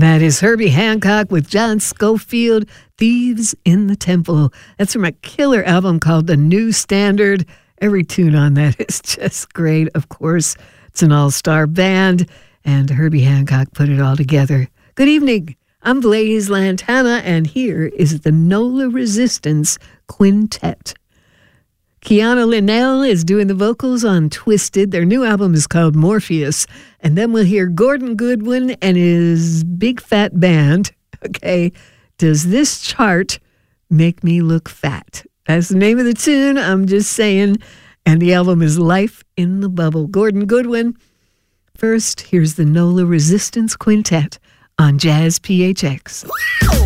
That is Herbie Hancock with John Scofield, Thieves in the Temple. That's from a killer album called The New Standard. Every tune on that is just great. Of course, it's an all-star band, and Herbie Hancock put it all together. Good evening. I'm Blaze Lantana, and here is the NOLA Resistance Quintet. Kiana Linnell is doing the vocals on Twisted. Their new album is called Morpheus. And then we'll hear Gordon Goodwin and his Big Fat Band. Okay, Does This Chart Make Me Look Fat? That's the name of the tune, I'm just saying. And the album is Life in the Bubble. Gordon Goodwin. First, here's the NOLA Resistance Quintet on Jazz PHX.